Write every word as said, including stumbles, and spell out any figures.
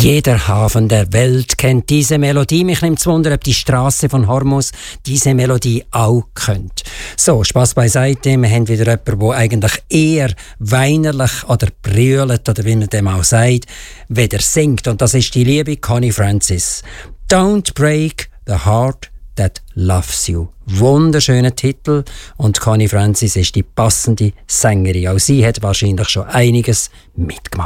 Jeder Hafen der Welt kennt diese Melodie. Mich nimmt es Wunder, ob die Straße von Hormuz diese Melodie auch kennt. So, Spass beiseite. Wir haben wieder jemanden, der eigentlich eher weinerlich oder brüllt, oder wie man dem auch sagt, weder singt. Und das ist die liebe Connie Francis. Don't break the heart that loves you. Wunderschöner Titel. Und Connie Francis ist die passende Sängerin. Auch sie hat wahrscheinlich schon einiges mitgemacht.